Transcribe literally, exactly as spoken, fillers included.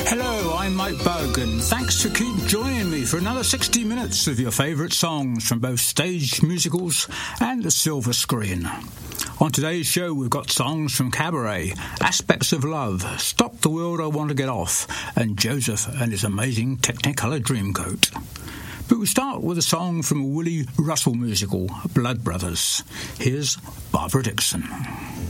Hello, I'm Mike Bugg, and thanks for keep joining me for another sixty minutes of your favourite songs from both stage musicals and the silver screen. On today's show, we've got songs from Cabaret, Aspects of Love, Stop the World I Want to Get Off, and Joseph and his amazing Technicolor Dreamcoat. But we start with a song from a Willie Russell musical, Blood Brothers. Here's Barbara Dickson.